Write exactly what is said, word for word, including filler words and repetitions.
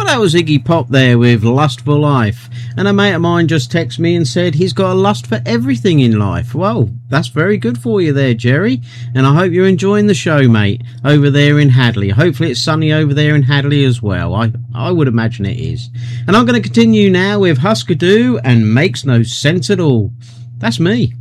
that was Iggy Pop there with Lustful Life. And a mate of mine just texted me and said he's got a lust for everything in life. Well, that's very good for you there, Jerry. And I hope you're enjoying the show, mate, over there in Hadley. Hopefully it's sunny over there in Hadley as well. I, I would imagine it is. And I'm going to continue now with Husker Du and Makes No Sense at All. That's me.